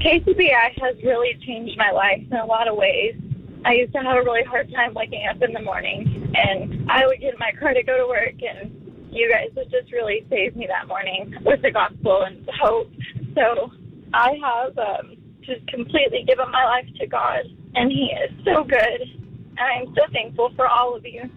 KCBI has really changed my life in a lot of ways. I used to have a really hard time waking up in the morning, and I would get in my car to go to work, and you guys would just really save me that morning with the gospel and hope. So I have just completely given my life to God, and He is so good, and I'm so thankful for all of you.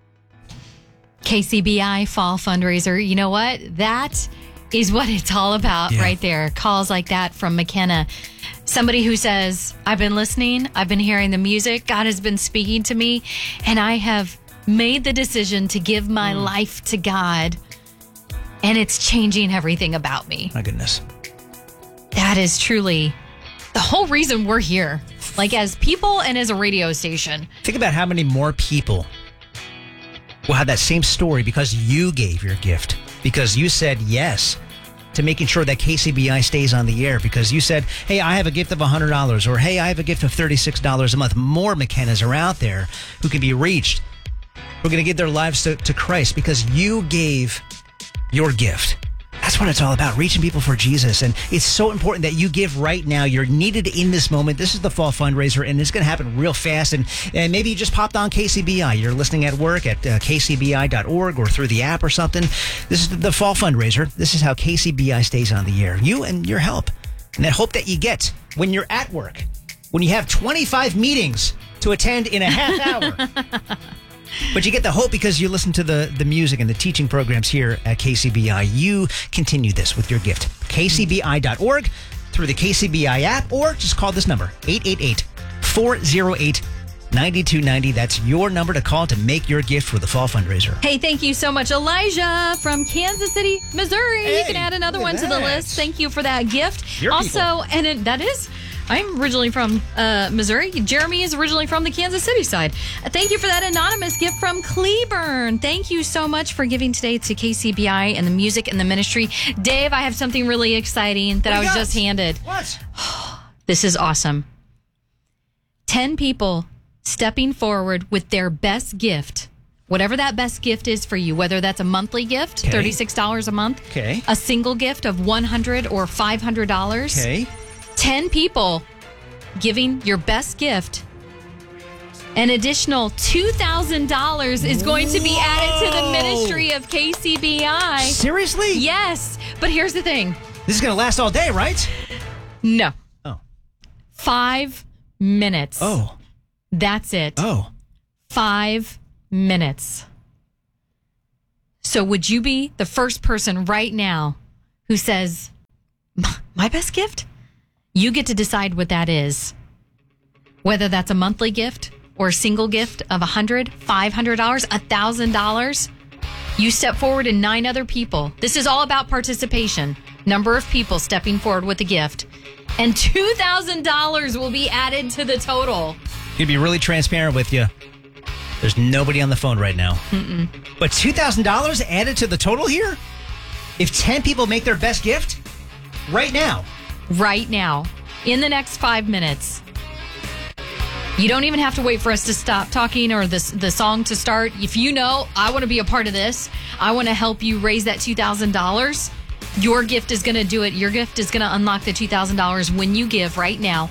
KCBI Fall Fundraiser. You know what? That is what it's all about right there. Calls like that from McKenna. Somebody who says, I've been listening, I've been hearing the music, God has been speaking to me, and I have made the decision to give my life to God, and it's changing everything about me. My goodness. That is truly the whole reason we're here, like as people and as a radio station. Think about how many more people will have that same story because you gave your gift, because you said yes to making sure that KCBI stays on the air, because you said, hey, I have a gift of $100, or hey, I have a gift of $36 a month. More McKennas are out there who can be reached, who are going to give their lives to Christ because you gave your gift. That's what it's all about, reaching people for Jesus. And it's so important that you give right now. You're needed in this moment. This is the Fall Fundraiser, and it's going to happen real fast. And maybe you just popped on KCBI. You're listening at work at kcbi.org or through the app or something. This is the Fall Fundraiser. This is how KCBI stays on the air. You and your help. And that hope that you get when you're at work, when you have 25 meetings to attend in a half hour. But you get the hope because you listen to the music and the teaching programs here at KCBI. You continue this with your gift. KCBI.org, through the KCBI app, or just call this number, 888-408-9290. That's your number to call to make your gift for the Fall Fundraiser. Hey, thank you so much, Elijah from Kansas City, Missouri. Hey, you can add another one to the list. Thank you for that gift. Your also, and that is... I'm originally from Missouri. Jeremy is originally from the Kansas City side. Thank you for that anonymous gift from Cleburne. Thank you so much for giving today to KCBI and the music and the ministry. Dave, I have something really exciting that I was just handed. What? This is awesome. 10 people stepping forward with their best gift. Whatever that best gift is for you, whether that's a monthly gift, $36 a month, a single gift of $100 or $500. Okay. 10 people giving your best gift. An additional $2,000 is going to be added to the ministry of KCBI. Seriously? Yes. But here's the thing. This is going to last all day, right? No. Oh. 5 minutes. Oh. That's it. Oh. 5 minutes. So would you be the first person right now who says, my best gift? You get to decide what that is. Whether that's a monthly gift or a single gift of $100, $500, $1,000. You step forward and 9 other people. This is all about participation. Number of people stepping forward with a gift. And $2,000 will be added to the total. To be really transparent with you, there's nobody on the phone right now. Mm-mm. But $2,000 added to the total here? If 10 people make their best gift, right now. Right now, in the next 5 minutes. You don't even have to wait for us to stop talking or the song to start. If you know, I want to be a part of this, I want to help you raise that $2,000, your gift is going to do it. Your gift is going to unlock the $2,000 when you give right now.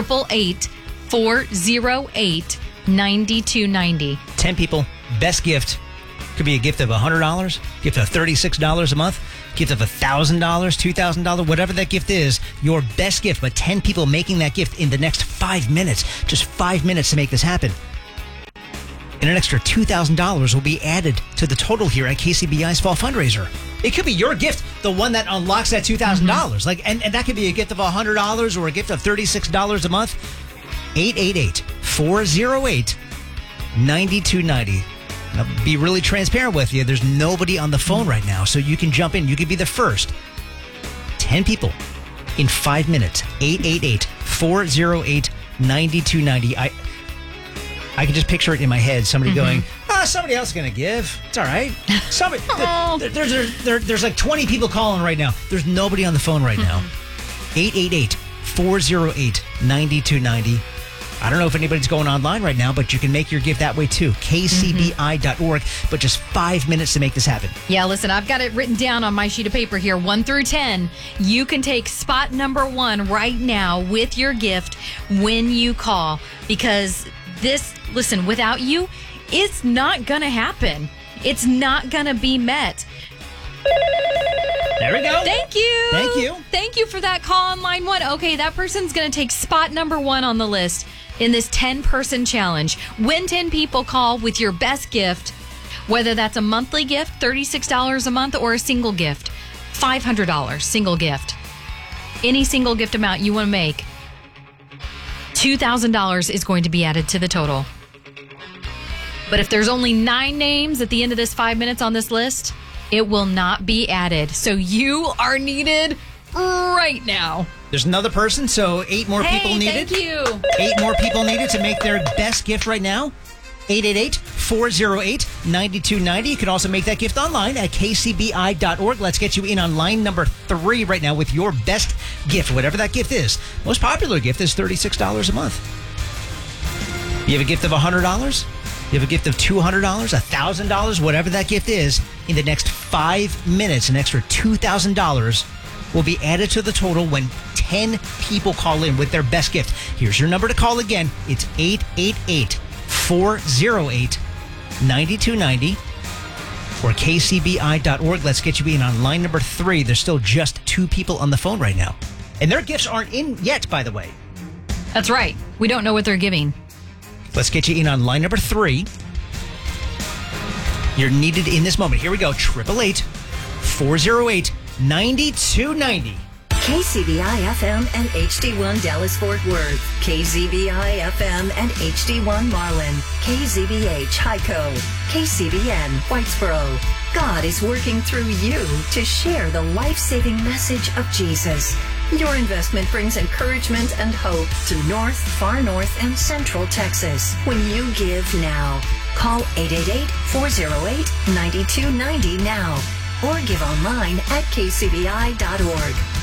888-408-9290. 10 people, best gift. Could be a gift of $100, gift of $36 a month, gift of $1,000, $2,000, whatever that gift is, your best gift. But 10 people making that gift in the next 5 minutes, just 5 minutes to make this happen. And an extra $2,000 will be added to the total here at KCBI's Fall Fundraiser. It could be your gift, the one that unlocks that $2,000. Mm-hmm. And that could be a gift of $100 or a gift of $36 a month. 888-408-9290. I'll be really transparent with you. There's nobody on the phone right now, so you can jump in. You could be the first. 10 people in 5 minutes. 888-408-9290. I can just picture it in my head. Somebody going, somebody else is going to give. It's all right. Somebody. There's like 20 people calling right now. There's nobody on the phone right now. 888-408-9290. I don't know if anybody's going online right now, but you can make your gift that way too. KCBI.org, but just 5 minutes to make this happen. Yeah, listen, I've got it written down on my sheet of paper here, 1 through 10. You can take spot number 1 right now with your gift when you call, because listen, without you, it's not going to happen. It's not going to be met. There we go. Thank you. Thank you. Thank you for that call on line 1. Okay, that person's going to take spot number 1 on the list in this 10-person challenge. When 10 people call with your best gift, whether that's a monthly gift, $36 a month, or a single gift, $500 single gift. Any single gift amount you want to make, $2,000 is going to be added to the total. But if there's only 9 names at the end of this 5 minutes on this list, it will not be added. So you are needed right now. There's another person, so 8 more people needed. Thank you. 8 more people needed to make their best gift right now. 888-408-9290. You can also make that gift online at kcbi.org. Let's get you in on line number 3 right now with your best gift, whatever that gift is. Most popular gift is $36 a month. You have a gift of $100? You have a gift of $200, $1,000, whatever that gift is. In the next 5 minutes, an extra $2,000 will be added to the total when 10 people call in with their best gift. Here's your number to call again. It's 888-408-9290 or kcbi.org. Let's get you in on line number 3. There's still just 2 people on the phone right now. And their gifts aren't in yet, by the way. That's right. We don't know what they're giving. Let's get you in on line number 3. You're needed in this moment. Here we go. 888-408-9290. KCBI-FM and HD1 Dallas-Fort Worth. KZBI-FM and HD1 Marlin. KZBH Hyco. KCBN Whitesboro. God is working through you to share the life-saving message of Jesus. Your investment brings encouragement and hope to North, Far North, and Central Texas. When you give now, call 888-408-9290 now or give online at kcbi.org.